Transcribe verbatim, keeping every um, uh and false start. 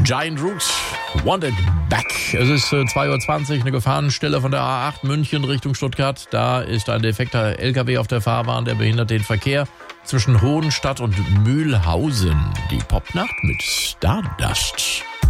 Giant Rooks, Wanted Back. Es ist äh, zwei Uhr zwanzig, eine Gefahrenstelle von der A acht München Richtung Stuttgart. Da ist ein defekter L K W auf der Fahrbahn, der behindert den Verkehr zwischen Hohenstadt und Mühlhausen. Die Popnacht mit Stardust.